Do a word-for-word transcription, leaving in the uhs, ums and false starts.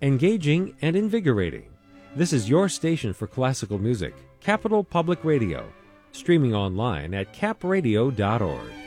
engaging and invigorating. This is your station for classical music, Capital Public Radio, streaming online at cap radio dot org.